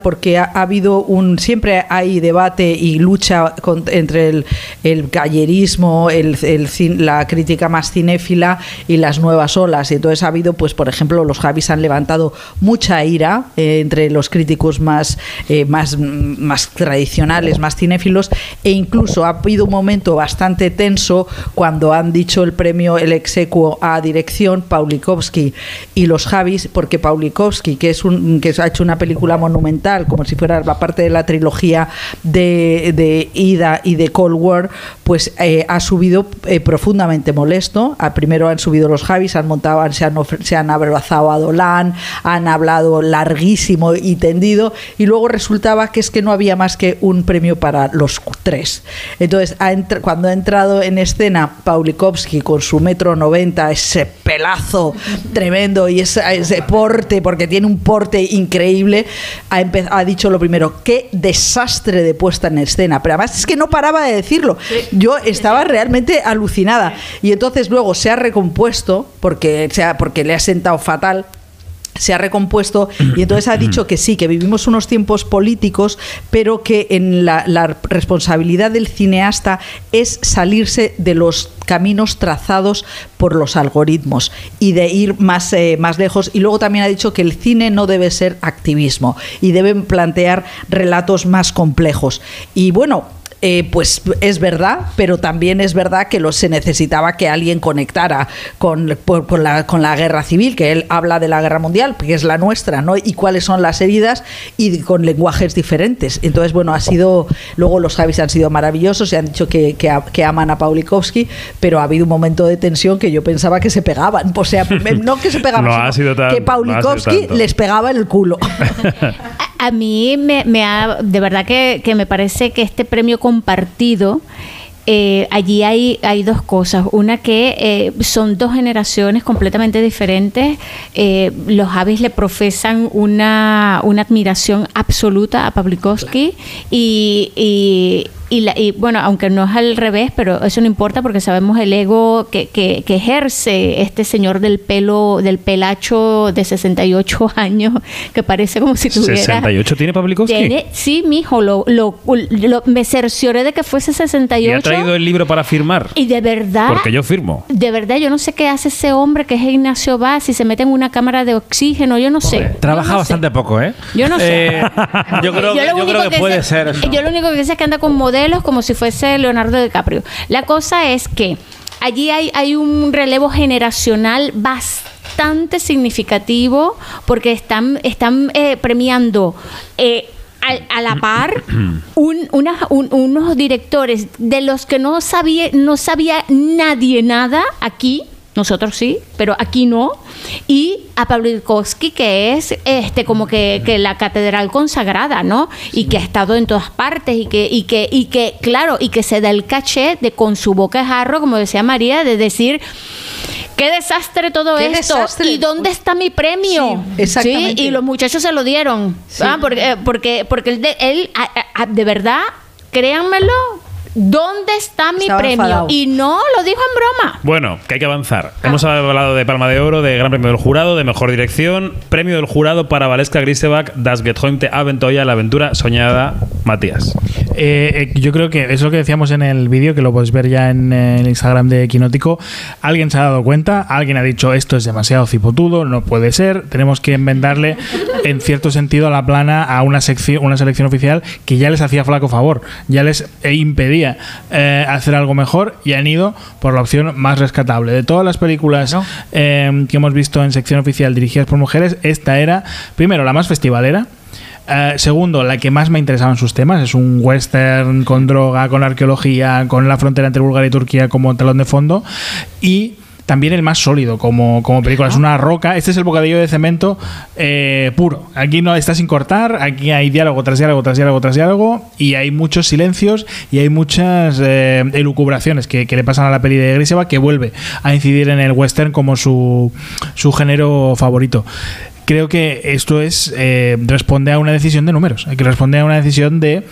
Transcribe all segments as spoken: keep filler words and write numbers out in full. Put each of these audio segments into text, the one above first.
porque ha, ha habido un siempre hay debate y lucha con, entre el, el gallerismo, el, el, la crítica más cinéfila y las nuevas olas, y entonces ha habido, pues por ejemplo, los Javis han levantado mucha ira eh, entre los críticos más, eh, más, más tradicionales, más cinéfilos, e incluso ha habido un momento bastante tenso cuando han dicho el premio, el exequo a dirección, Pawlikowski y los Javis, porque Pawlikowski, que es un que ha hecho una película monumental como si fuera la parte de la trilogía de, de Ida y de Cold War, pues eh, ha subido eh, profundamente molesto. A, primero han subido los Javis, han montado, se han, se han abrazado a Dolan, han hablado larguísimo y tendido, y luego resultaba que es que no había más que un premio para los tres. Entonces, ha entr- cuando ha entrado en escena Pawlikowski con su metro noventa, ese pelazo tremendo y ese, ese porte, porque tiene un porte increíble, ha empezado ha dicho lo primero, qué desastre de puesta en escena, pero además es que no paraba de decirlo. Sí. Yo estaba realmente alucinada, y entonces luego se ha recompuesto porque, se ha, porque le ha sentado fatal, se ha recompuesto, y entonces ha dicho que sí, que vivimos unos tiempos políticos, pero que en la, la responsabilidad del cineasta es salirse de los caminos trazados por los algoritmos y de ir más, eh, más lejos. Y luego también ha dicho que el cine no debe ser activismo y deben plantear relatos más complejos. Y bueno, Eh, pues es verdad, pero también es verdad que lo, se necesitaba que alguien conectara con, por, con, la, con la guerra civil, que él habla de la guerra mundial, que es la nuestra, ¿no? Y cuáles son las heridas, y con lenguajes diferentes. Entonces, bueno, ha sido, luego los Javis han sido maravillosos y han dicho que, que, que aman a Pawlikowski, pero ha habido un momento de tensión que yo pensaba que se pegaban, o sea, no que se pegaban, no ha sido tan, que Pawlikowski no les pegaba en el culo. A mí me, me ha, de verdad que, que me parece que este premio compartido, eh, allí hay, hay dos cosas. Una, que eh, son dos generaciones completamente diferentes. Eh, los Javis le profesan una, una admiración absoluta a Pawlikowski, y, y Y, la, y bueno, aunque no es al revés, pero eso no importa porque sabemos el ego que, que, que ejerce este señor del pelo, del pelacho de sesenta y ocho años, que parece como si tuviera... ¿sesenta y ocho tiene Pawlikowski? Tiene, sí, mijo, lo, lo, lo, me cercioré de que fuese sesenta y ocho. ¿Y ha traído el libro para firmar? Y de verdad... Porque yo firmo. De verdad, yo no sé qué hace ese hombre que es Ignacio Vaz, si se mete en una cámara de oxígeno, yo no sé. Hombre, trabaja no bastante sé. poco, ¿eh? Yo no sé. Eh, yo creo, yo yo creo que, que puede sé, ser eso. Yo lo único que sé es que anda con modelos como si fuese Leonardo DiCaprio. La cosa es que allí hay, hay un relevo generacional bastante significativo, porque están, están eh, premiando eh, a, a la par un, una, un, unos directores de los que no sabía, no sabía nadie nada aquí. Nosotros sí, pero aquí no. Y a Pawlikowski, que es este como que, que la catedral consagrada, ¿no? Y que ha estado en todas partes, y que, y que, y que, claro, y que se da el caché de con su boca de jarro, como decía María, de decir, qué desastre todo ¿Qué esto. desastre? ¿Y dónde está mi premio? Sí, exactamente. ¿Sí? Y los muchachos se lo dieron. Sí. ¿Ah? Porque, porque, porque él, de, él a, a, de verdad, créanmelo, ¿dónde está mi Estaba premio? enfadado. Y no lo dijo en broma. Bueno, que hay que avanzar. Ah. Hemos hablado de Palma de Oro, de Gran Premio del Jurado, de Mejor Dirección, Premio del Jurado para Valeska Grisebach, Das geträumte Abenteuer, la aventura soñada. Matías. Eh, eh, yo creo que es lo que decíamos en el vídeo, que lo podéis ver ya en eh, el Instagram de Quinótico. Alguien se ha dado cuenta, alguien ha dicho, esto es demasiado cipotudo, no puede ser, tenemos que enmendarle en cierto sentido a la plana a una sección, una selección oficial que ya les hacía flaco favor, ya les impedía eh, hacer algo mejor, y han ido por la opción más rescatable. De todas las películas no. eh, que hemos visto en sección oficial dirigidas por mujeres, esta era, primero, la más festivalera. Uh, segundo, la que más me interesaba en sus temas. Es un western con droga, con arqueología, con la frontera entre Bulgaria y Turquía como telón de fondo, y también el más sólido como, como película. Es una roca. Este es el bocadillo de cemento eh, puro. Aquí no está sin cortar. Aquí hay diálogo tras diálogo tras diálogo tras diálogo, y hay muchos silencios y hay muchas eh, elucubraciones que, que le pasan a la peli de Grisebach, que vuelve a incidir en el western como su, su género favorito. Creo que esto es eh, responde a una decisión de números, que responde a una decisión de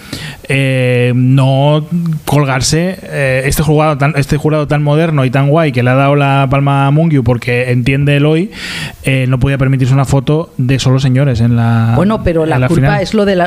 eh, no colgarse eh, este jurado tan este jurado tan moderno y tan guay que le ha dado la palma a Mungiu porque entiende el hoy, eh, no podía permitirse una foto de solo señores en la bueno, pero la, la culpa final. es lo de la,